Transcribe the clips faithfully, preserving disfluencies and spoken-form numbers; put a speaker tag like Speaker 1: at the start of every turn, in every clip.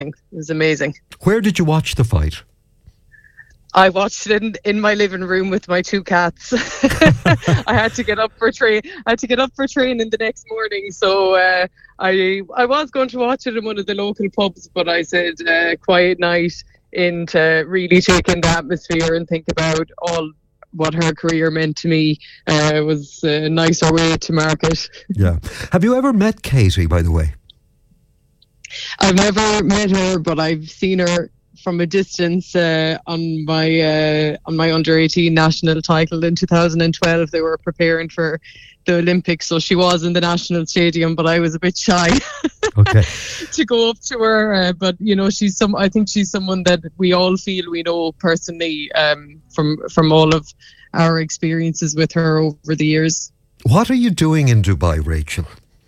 Speaker 1: It was amazing.
Speaker 2: Where did you watch the fight?
Speaker 1: I watched it in, in my living room with my two cats. I had to get up for train. I had to get up for training the next morning, so uh, I I was going to watch it in one of the local pubs, but I said uh, quiet night in to really take in the atmosphere and think about all what her career meant to me. Uh, it was a nicer way to mark it.
Speaker 2: Yeah. Have you ever met Katie, by the way?
Speaker 1: I've never met her, but I've seen her from a distance uh, on my uh, on my under eighteen national title in two thousand twelve. They were preparing for the Olympics, so she was in the national stadium, but I was a bit shy
Speaker 2: okay.
Speaker 1: to go up to her. Uh, but you know, she's some. I think she's someone that we all feel we know personally um, from from all of our experiences with her over the years.
Speaker 2: What are you doing in Dubai, Rachel?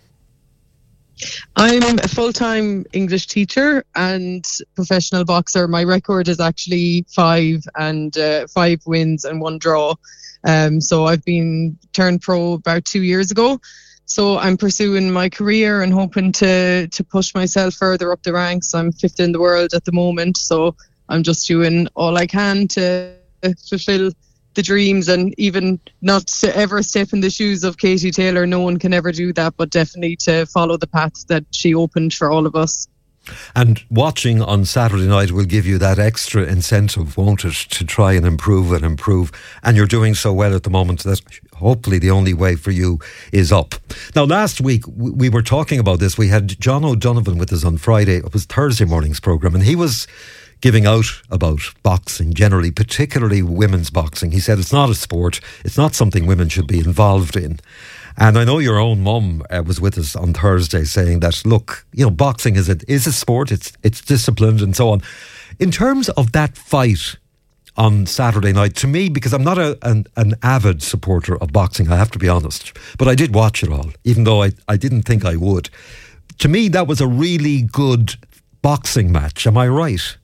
Speaker 1: I'm a full-time English teacher and professional boxer. My record is actually five and uh, five wins and one draw. Um, so I've been turned pro about two years ago. So I'm pursuing my career and hoping to to push myself further up the ranks. I'm fifth in the world at the moment, so I'm just doing all I can to fulfill the dreams, and even not to ever step in the shoes of Katie Taylor. No one can ever do that, but definitely to follow the path that she opened for all of us.
Speaker 2: And watching on Saturday night will give you that extra incentive, won't it, to try and improve and improve. And you're doing so well at the moment that hopefully the only way for you is up. Now, last week we were talking about this. We had John O'Donovan with us on Friday. It was Thursday morning's programme, and he was giving out about boxing generally, particularly women's boxing. He said it's not a sport, it's not something women should be involved in. And I know your own mum uh, was with us on Thursday saying that, look, you know, boxing is a, is a sport, it's it's disciplined and so on. In terms of that fight on Saturday night, to me, because I'm not a, an, an avid supporter of boxing, I have to be honest, but I did watch it all, even though I, I didn't think I would. To me, that was a really good boxing match. Am I right?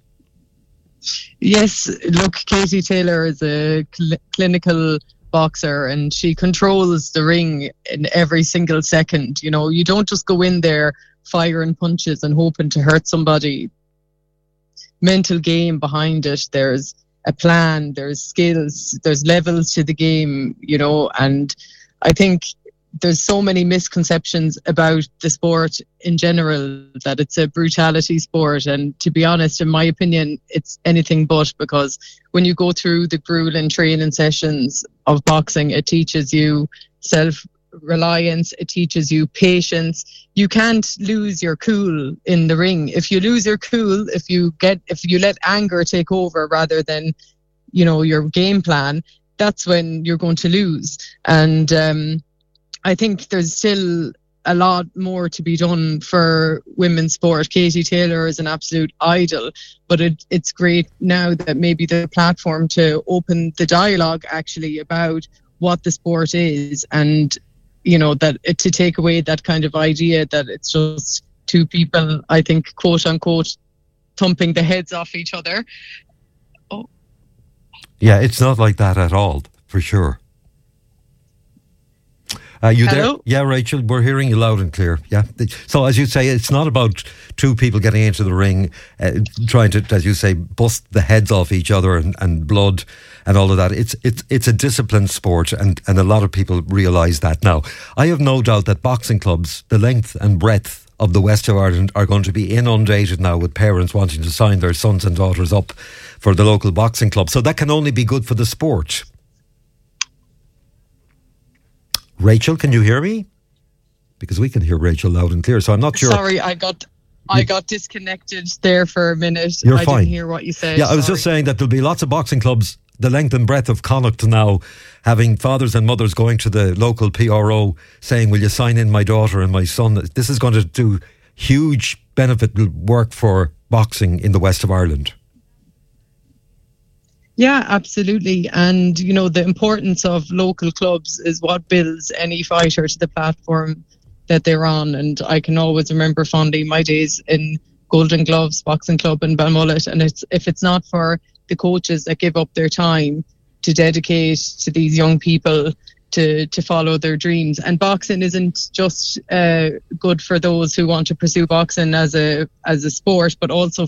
Speaker 1: Yes, look, Katie Taylor is a cl- clinical boxer, and she controls the ring in every single second. You know, you don't just go in there firing punches and hoping to hurt somebody. Mental game behind it. There's a plan, there's skills, there's levels to the game, you know, and I think there's so many misconceptions about the sport in general, that it's a brutality sport. And to be honest, in my opinion, it's anything but, because when you go through the grueling training sessions of boxing, it teaches you self-reliance, it teaches you patience. You can't lose your cool in the ring. If you lose your cool, if you get, if you let anger take over rather than, you know, your game plan, that's when you're going to lose. And, um, I think there's still a lot more to be done for women's sport. Katie Taylor is an absolute idol, but it, it's great now that maybe the platform to open the dialogue actually about what the sport is, and, you know, that it, to take away that kind of idea that it's just two people, I think, quote unquote, thumping the heads off each other. Oh.
Speaker 2: Yeah, it's not like that at all, for sure. Uh, you
Speaker 1: Hello?
Speaker 2: there? Yeah, Rachel, we're hearing you loud and clear. Yeah. So, as you say, it's not about two people getting into the ring, uh, trying to, as you say, bust the heads off each other and, and blood and all of that. It's it's it's a disciplined sport, and, and a lot of people realise that now. I have no doubt that boxing clubs, the length and breadth of the west of Ireland, are going to be inundated now with parents wanting to sign their sons and daughters up for the local boxing club. So that can only be good for the sport. Rachel, can you hear me? Because we can hear Rachel loud and clear, so I'm not sure.
Speaker 1: Sorry, I got I got disconnected there for a minute.
Speaker 2: You're
Speaker 1: I
Speaker 2: fine.
Speaker 1: didn't hear what you said.
Speaker 2: Yeah, I was
Speaker 1: Sorry.
Speaker 2: just saying that there'll be lots of boxing clubs, the length and breadth of Connacht now, having fathers and mothers going to the local P R O saying, will you sign in my daughter and my son? This is going to do huge benefit work for boxing in the west of Ireland.
Speaker 1: Yeah, absolutely. And, you know, the importance of local clubs is what builds any fighter to the platform that they're on. And I can always remember fondly my days in Golden Gloves Boxing Club in Balmullet. And it's, if it's not for the coaches that give up their time to dedicate to these young people, to to follow their dreams. And boxing isn't just uh, good for those who want to pursue boxing as a as a sport, but also